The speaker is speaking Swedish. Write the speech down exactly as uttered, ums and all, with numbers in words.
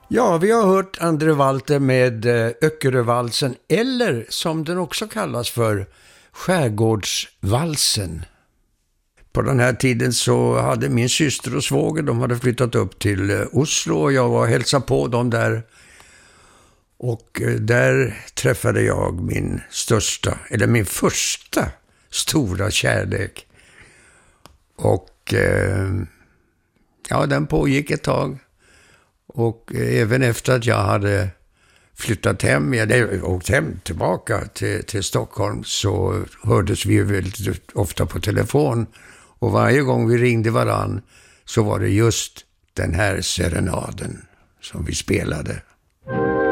Ja, vi har hört Andre Walter med Öckerövalsen, eller som den också kallas för, Skärgårdsvalsen. På den här tiden så hade min syster och svåger, de hade flyttat upp till Oslo och jag var och hälsade på dem där. Och där träffade jag min största, eller min första stora kärlek. Och eh, ja, den pågick ett tag. Och även efter att jag hade flyttat hem, jag hade åkt hem tillbaka till, till Stockholm, så hördes vi väldigt ofta på telefon. Och varje gång vi ringde varann så var det just den här serenaden som vi spelade.